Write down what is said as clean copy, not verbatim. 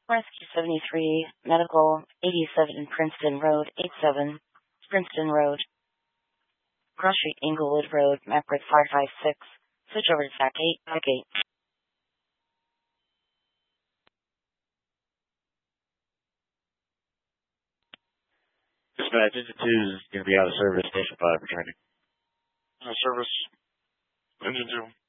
Rescue 73, Medical 87 Princeton Road, 87 Princeton Road, Cross Street, Inglewood Road, Maverick 556. Switch over to TAC 8, TAC 8. Dispatch, Engine 2 is going to be out of service, Station 5 returning. Service, Engine 2.